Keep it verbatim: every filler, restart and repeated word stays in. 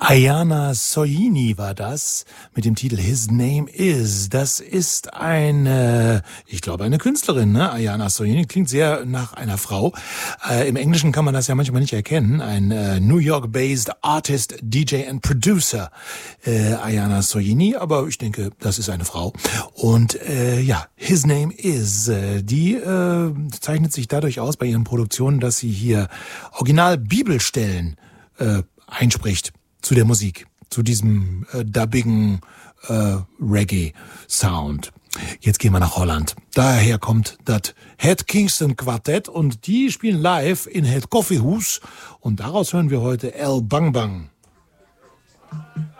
Ayana Soyini war das mit dem Titel His Name Is. Das ist eine, ich glaube, eine Künstlerin, ne? Ayana Soyini klingt sehr nach einer Frau. Äh, Im Englischen kann man das ja manchmal nicht erkennen. Ein äh, New York-based Artist, D J and Producer, äh, Ayana Soyini. Aber ich denke, das ist eine Frau. Und äh, ja, His Name Is. Äh, die äh, zeichnet sich dadurch aus bei ihren Produktionen, dass sie hier Original-Bibelstellen äh, einspricht zu der Musik, zu diesem äh, dubbigen äh, Reggae-Sound. Jetzt gehen wir nach Holland. Daher kommt das Het Kingston Quartett und die spielen live in Het Koffiehuis und daraus hören wir heute El Bang Bang.